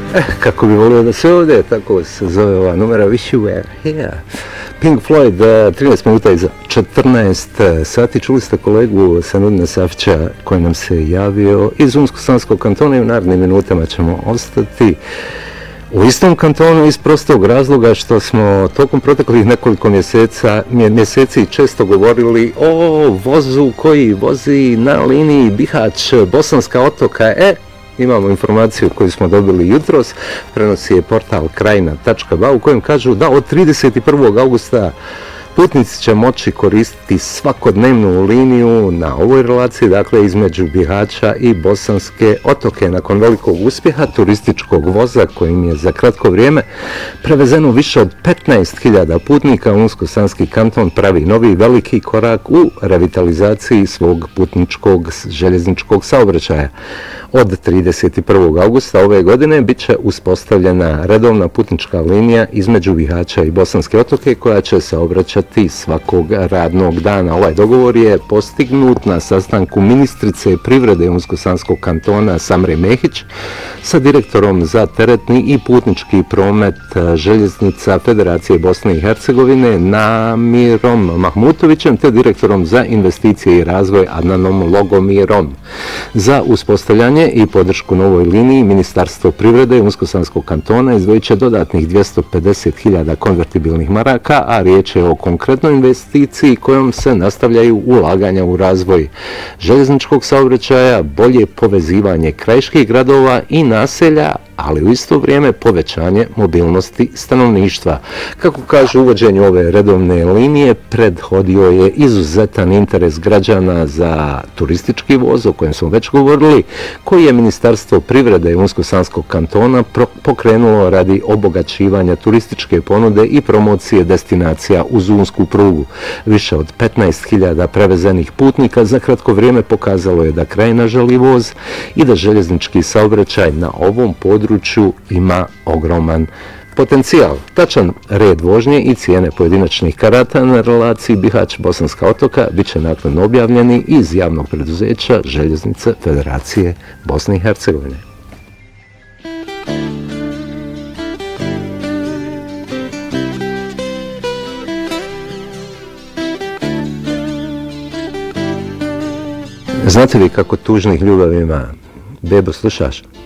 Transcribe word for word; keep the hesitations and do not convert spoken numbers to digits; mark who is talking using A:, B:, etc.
A: Eh, kako bi volio da se ovdje, tako se zove ova numera Wish You Were Here. Pink Floyd, trinaest minuta iza četrnaest sati. Čuli ste kolegu Sanudina Safića koji nam se javio iz Unsko-Sanskog kantona i u narednim minutama ćemo ostati u istom kantonu iz prostog razloga što smo tokom proteklih nekoliko mjeseca, mjeseci često govorili o vozu koji vozi na liniji Bihać-Bosanska Otoka. E, imamo informaciju koju smo dobili jutros, prenosi je portal krajina tačka ba u kojem kažu da od trideset prvog augusta putnici će moći koristiti svakodnevnu liniju na ovoj relaciji, dakle između Bihaća i Bosanske Otoke. Nakon velikog uspjeha turističkog voza kojim je za kratko vrijeme prevezeno više od petnaest hiljada putnika, Unsko-Sanski kanton pravi novi veliki korak u revitalizaciji svog putničkog željezničkog saobraćaja. Od trideset prvog augusta ove godine bit će uspostavljena redovna putnička linija između Bihaća i Bosanske Otoke koja će saobraćati svakog radnog dana. Ovaj dogovor je postignut na sastanku ministrice privrede Unsko-Sanskog kantona Samre Mehić sa direktorom za teretni i putnički promet željeznica Federacije Bosne i Hercegovine Namirom Mahmutovićem te direktorom za investicije i razvoj Adnanom Logomirom. Za uspostavljanje i podršku novoj liniji Ministarstvo privrede Unsko-Sanskog kantona izdvojit će dodatnih dvjesto pedeset hiljada konvertibilnih maraka, a riječ je o konkretnoj investiciji kojom se nastavljaju ulaganja u razvoj željezničkog saobraćaja, bolje povezivanje krajiških gradova i naselja, ali u isto vrijeme povećanje mobilnosti stanovništva. Kako kažu, uvođenju ove redovne linije prethodio je izuzetan interes građana za turistički voz, o kojem smo već govorili, koji je Ministarstvo privrede Unsko-Sanskog kantona pokrenulo radi obogaćivanja turističke ponude i promocije destinacija uz unsku prugu. Više od petnaest hiljada prevezenih putnika za kratko vrijeme pokazalo je da krajina želi voz i da željeznički saobraćaj na ovom području ima ogroman potencijal. Tačan red vožnje i cijene pojedinačnih karata na relaciji Bihać-Bosanska Otoka bit će naknadno objavljeni iz javnog preduzeća Željeznice Federacije Bosne i Hercegovine. Znate li kako tužnih ljubavi ima? Bebo, slušaš?